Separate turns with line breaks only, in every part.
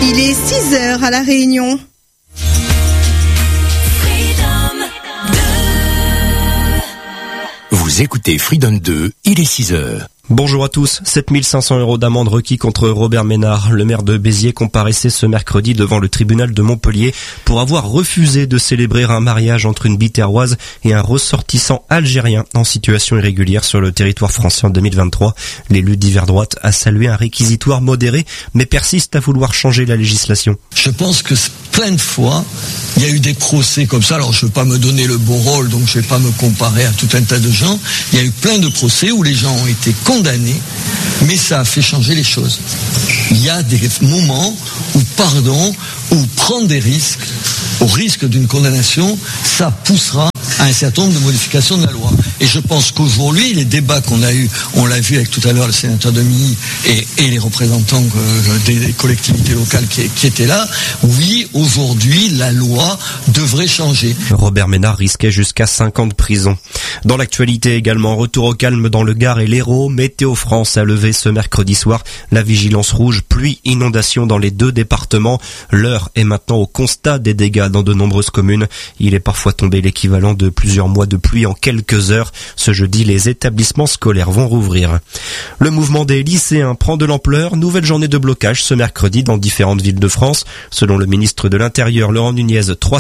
Il est 6h à La Réunion.
Vous écoutez Freedom 2, il est 6h.
Bonjour à tous. 7 500 € d'amende requis contre Robert Ménard. Le maire de Béziers comparaissait ce mercredi devant le tribunal de Montpellier pour avoir refusé de célébrer un mariage entre une Biterroise et un ressortissant algérien en situation irrégulière sur le territoire français en 2023. L'élu d'hiver droite a salué un réquisitoire modéré, mais persiste à vouloir changer la législation.
Je pense que plein de fois, il y a eu des procès comme ça. Alors je ne veux pas me donner le beau rôle, donc je ne vais pas me comparer à tout un tas de gens. Il y a eu plein de procès où les gens ont été condamnés, mais ça a fait changer les choses. Il y a des moments où pardon, ou prendre des risques, au risque d'une condamnation, ça poussera à un certain nombre de modifications de la loi. Et je pense qu'aujourd'hui, les débats qu'on a eus, on l'a vu avec tout à l'heure le sénateur Demilly et les représentants des collectivités locales qui étaient là, oui, aujourd'hui, la loi devrait changer.
Robert Ménard risquait jusqu'à 5 ans de prison. Dans l'actualité également, retour au calme dans le Gard et l'Hérault. Météo France a levé ce mercredi soir la vigilance rouge, pluie, inondation dans les 2 départements. L'heure est maintenant au constat des dégâts dans de nombreuses communes. Il est parfois tombé l'équivalent de plusieurs mois de pluie en quelques heures. Ce jeudi, les établissements scolaires vont rouvrir. Le mouvement des lycéens prend de l'ampleur. Nouvelle journée de blocage ce mercredi dans différentes villes de France. Selon le ministre de l'Intérieur, Laurent Nunez,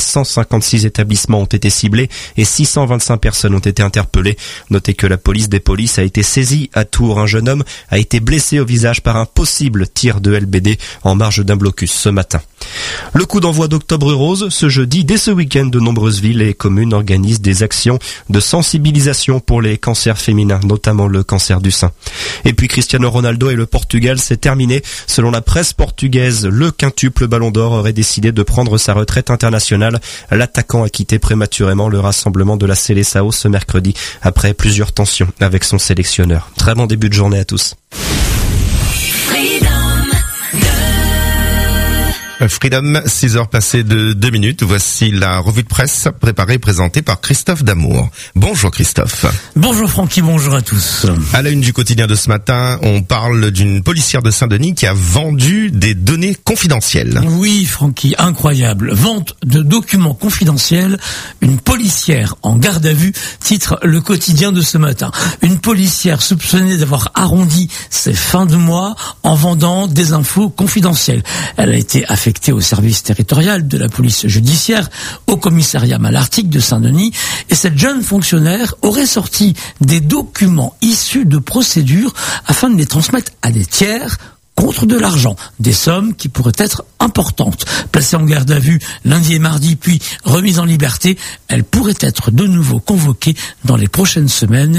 356 établissements ont été ciblés et 625 personnes ont été interpellées. Notez que la police des polices a été saisie à Tours. Un jeune homme a été blessé au visage par un possible tir de LBD en marge d'un blocus ce matin. Le coup d'envoi d'Octobre Rose, ce jeudi, dès ce week-end, de nombreuses villes et communes organisent des actions de sensibilisation pour les cancers féminins, notamment le cancer du sein. Et puis Cristiano Ronaldo et le Portugal, c'est terminé. Selon la presse portugaise, le quintuple Ballon d'Or aurait décidé de prendre sa retraite internationale. L'attaquant a quitté prématurément le rassemblement de la Seleção ce mercredi, après plusieurs tensions avec son sélectionneur. Très bon début de journée à tous.
Freedom, 6h passées de 2 minutes. Voici la revue de presse préparée et présentée par Christophe Damour. Bonjour Christophe.
Bonjour Francky, bonjour à tous.
À la une du quotidien de ce matin, on parle d'une policière de Saint-Denis qui a vendu des données confidentielles.
Oui Francky, incroyable. Vente de documents confidentiels, une policière en garde à vue, titre le quotidien de ce matin. Une policière soupçonnée d'avoir arrondi ses fins de mois en vendant des infos confidentielles. Elle a été affectée au service territorial de la police judiciaire, au commissariat Malartic de Saint-Denis, et cette jeune fonctionnaire aurait sorti des documents issus de procédures afin de les transmettre à des tiers contre de l'argent, des sommes qui pourraient être importantes. Placée en garde à vue lundi et mardi, puis remise en liberté, elle pourrait être de nouveau convoquée dans les prochaines semaines.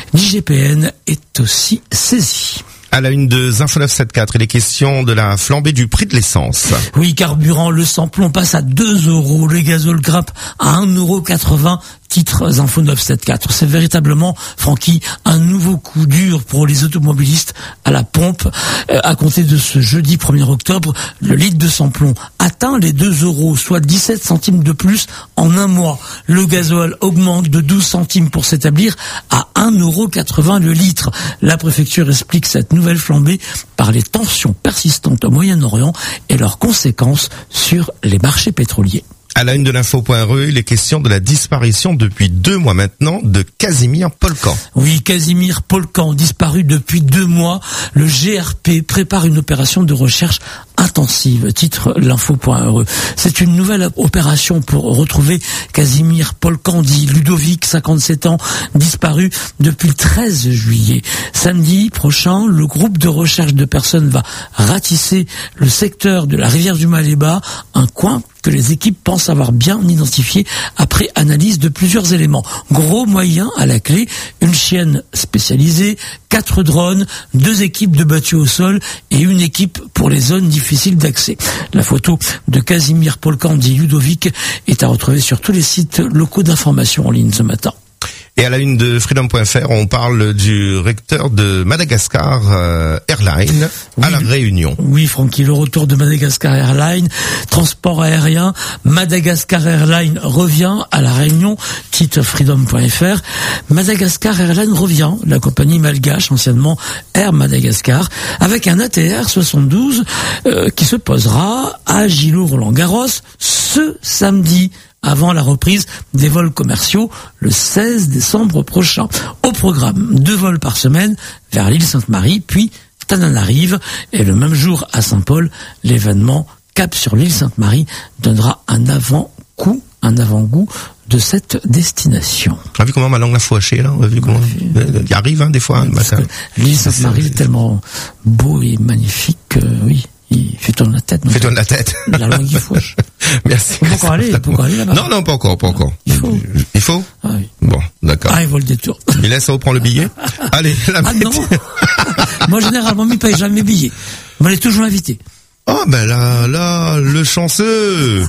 L'IGPN est aussi saisie.
À la une de Zinfo 974, il est question de la flambée du prix de l'essence.
Oui, carburant, le samplon passe à 2 €, le gazole grimpe à 1,80 €. Titre Zinfo 974. C'est véritablement, Francky, un nouveau coup dur pour les automobilistes à la pompe. À compter de ce jeudi 1er octobre, le litre de samplon atteint les 2 €, soit 17 centimes de plus en un mois. Le gazole augmente de 12 centimes pour s'établir à 1,80 € le litre. La préfecture explique cette nouvelle flambée par les tensions persistantes au Moyen-Orient et leurs conséquences sur les marchés pétroliers.
À la une de l'info.re, il est question de la disparition depuis 2 mois maintenant de Casimir Polkan.
Oui, Casimir Polkan, disparu depuis 2 mois. Le GRP prépare une opération de recherche intensive, titre l'info.re. C'est une nouvelle opération pour retrouver Casimir Polkan, dit Ludovic, 57 ans, disparu depuis le 13 juillet. Samedi prochain, le groupe de recherche de personnes va ratisser le secteur de la rivière du Maléba, un coin que les équipes pensent avoir bien identifié après analyse de plusieurs éléments. Gros moyens à la clé, une chienne spécialisée, 4 drones, 2 équipes de battus au sol et une équipe pour les zones difficiles d'accès. La photo de Casimir Polkan, dit Ludovic, est à retrouver sur tous les sites locaux d'information en ligne ce matin.
Et à la une de Freedom.fr, on parle du recteur de Madagascar Airlines à La Réunion.
Oui, Francky, le retour de Madagascar Airlines, transport aérien. Madagascar Airlines revient à La Réunion, titre Freedom.fr. Madagascar Airlines revient, la compagnie malgache, anciennement Air Madagascar, avec un ATR 72 qui se posera à Gilou-Roland-Garros ce samedi, avant la reprise des vols commerciaux le 16 décembre prochain. Au programme, 2 vols par semaine vers l'île Sainte-Marie, puis Tananarive, et le même jour à Saint-Paul, l'événement Cap sur l'île Sainte-Marie donnera un avant-goût de cette destination.
On a vu comment ma langue l'a fauché, là? On a vu comment il arrive, des fois, le matin.
L'île Sainte-Marie est tellement beau et magnifique que, oui. Il fait tourner la tête.
Fait tourner la tête.
La langue, il fauche.
Merci.
Il faut encore aller là-bas.
Non, pas encore. Il faut?
Ah oui.
Bon, d'accord.
Ah, il vaut le détour.
Il laisse, ça reprend le billet. Allez,
non. Moi, généralement, je ne paye jamais mes billets. Moi, il est toujours invité.
Oh, ben là, le chanceux.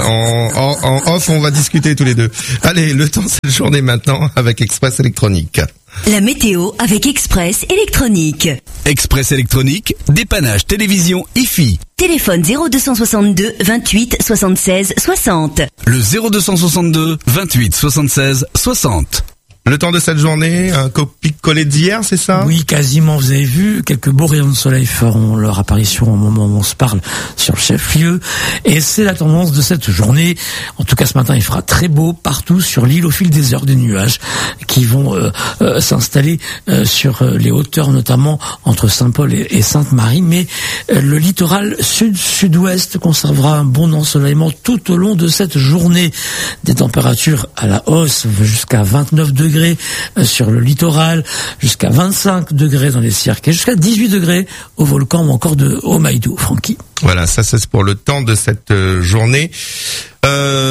En off, on va discuter tous les deux. Allez, le temps, c'est la journée maintenant avec Express Électronique.
La météo avec Express Électronique.
Express Électronique, dépannage télévision IFI.
Téléphone 0262 28 76 60.
Le 0262 28 76 60.
Le temps de cette journée, un copier-coller d'hier, c'est ça?
Oui, quasiment. Vous avez vu, quelques beaux rayons de soleil feront leur apparition au moment où on se parle sur le chef-lieu. Et c'est la tendance de cette journée. En tout cas, ce matin, il fera très beau partout sur l'île au fil des heures, des nuages qui vont s'installer sur les hauteurs, notamment entre Saint-Paul et Sainte-Marie. Mais le littoral sud-sud-ouest conservera un bon ensoleillement tout au long de cette journée. Des températures à la hausse jusqu'à 29 degrés sur le littoral, jusqu'à 25 degrés dans les cirques et jusqu'à 18 degrés au volcan ou encore de Homaïdou, Francky.
Voilà, ça c'est pour le temps de cette journée.
Vous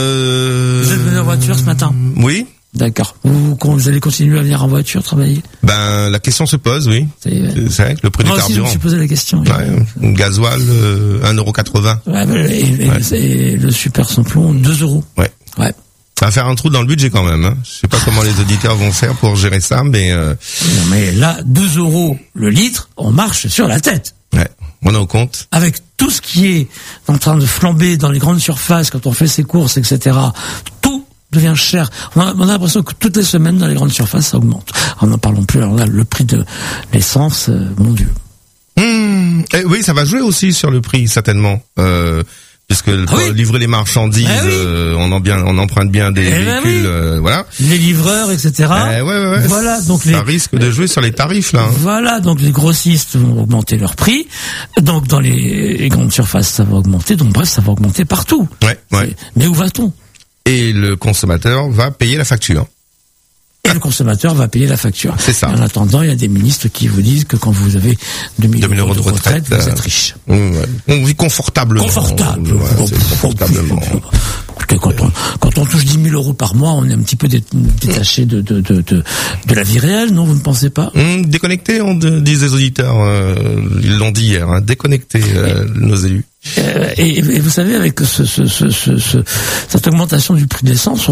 êtes venu en voiture ce matin?
Oui.
D'accord. Vous allez continuer à venir en voiture travailler?
Ben, la question se pose, oui. C'est vrai que le prix du carburant.
Moi aussi, je me suis posé la question.
Ouais, gasoil, 1,80 €.
Ouais, et le super samplon, 2 €.
Ouais. Ça va faire un trou dans le budget quand même. Hein. Je sais pas comment les auditeurs vont faire pour gérer ça, mais... Non,
mais là, 2 € le litre, on marche sur la tête.
Ouais, on est au compte.
Avec tout ce qui est en train de flamber dans les grandes surfaces, quand on fait ses courses, etc., tout devient cher. On a l'impression que toutes les semaines, dans les grandes surfaces, ça augmente. Alors, n'en parlons plus. Alors là, le prix de l'essence, mon Dieu.
Oui, ça va jouer aussi sur le prix, certainement. Puisque pour livrer les marchandises, on emprunte bien des véhicules, voilà. Les
livreurs, etc.
Ouais.
Voilà, donc
ça risque de jouer sur les tarifs, là.
Voilà, donc les grossistes vont augmenter leur prix. Donc dans les grandes surfaces, ça va augmenter. Donc bref, ça va augmenter partout.
Ouais.
Mais où va-t-on?
Et le consommateur va payer la facture.
Et le consommateur va payer la facture.
C'est ça.
En attendant, il y a des ministres qui vous disent que quand vous avez 2000 € de retraite, vous êtes riche.
On vit confortablement.
Confortablement. Quand on touche 10 000 € par mois, on est un petit peu détaché de la vie réelle, non? Vous ne pensez pas?
Déconnecté, disent les auditeurs. Ils l'ont dit hier. Déconnecté, nos élus.
Et vous savez, avec cette augmentation du prix de l'essence,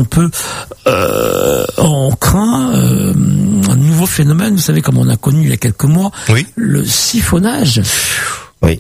on craint un nouveau phénomène. Vous savez, comme on a connu il y a quelques mois, le siphonnage.
Oui.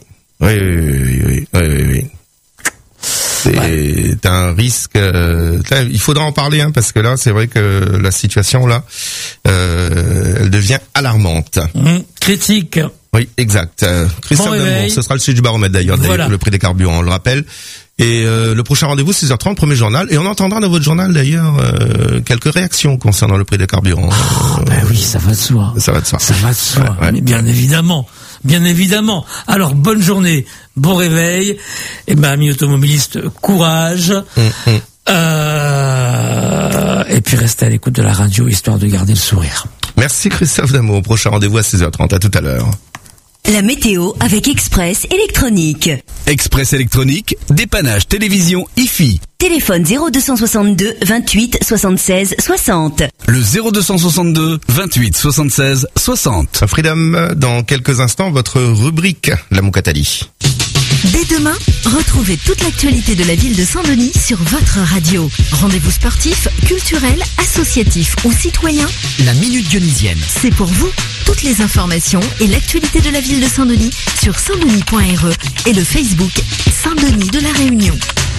C'est un risque. Là, il faudra en parler, parce que là, c'est vrai que la situation là, elle devient alarmante.
Critique.
Oui, exact. Christophe Damour, ce sera le sujet du baromètre d'ailleurs, le prix des carburants, on le rappelle. Et le prochain rendez-vous, 6h30, premier journal. Et on entendra dans votre journal d'ailleurs quelques réactions concernant le prix des carburants.
Oui, ça va de soi.
Ça va de soi.
Mais bien évidemment. Alors, bonne journée, bon réveil. Et amis automobilistes, courage. Et puis restez à l'écoute de la radio, histoire de garder le sourire.
Merci Christophe Damour. Prochain rendez-vous à 6h30. À tout à l'heure.
La météo avec Express Électronique.
Express Électronique, dépannage télévision IFI.
Téléphone 0262 28 76 60.
Le 0262 28 76 60.
Freedom, dans quelques instants, votre rubrique, la Moukatali.
Dès demain, retrouvez toute l'actualité de la ville de Saint-Denis sur votre radio. Rendez-vous sportif, culturel, associatif ou citoyen.
La Minute Dionysienne.
C'est pour vous. Toutes les informations et l'actualité de la ville de Saint-Denis sur saintdenis.re et le Facebook Saint-Denis de la Réunion.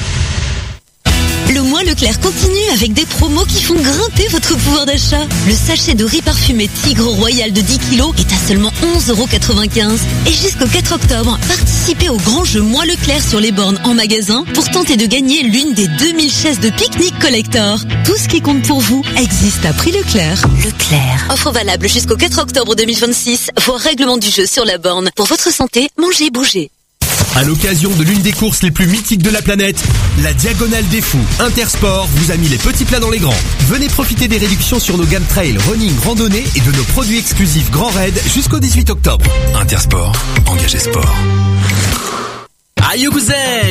Le mois Leclerc continue avec des promos qui font grimper votre pouvoir d'achat. Le sachet de riz parfumé Tigre Royal de 10 kg est à seulement 11,95 €. Et jusqu'au 4 octobre, participez au grand jeu mois Leclerc sur les bornes en magasin pour tenter de gagner l'une des 2000 chaises de pique-nique collector. Tout ce qui compte pour vous existe à prix Leclerc.
Leclerc.
Offre valable jusqu'au 4 octobre 2026. Voir règlement du jeu sur la borne. Pour votre santé, mangez, bougez.
À l'occasion de l'une des courses les plus mythiques de la planète, la Diagonale des Fous Intersport vous a mis les petits plats dans les grands. Venez profiter des réductions sur nos gammes trail, running, randonnée et de nos produits exclusifs Grand Raid jusqu'au 18 octobre.
Intersport, engagé sport.
Aïe cousin,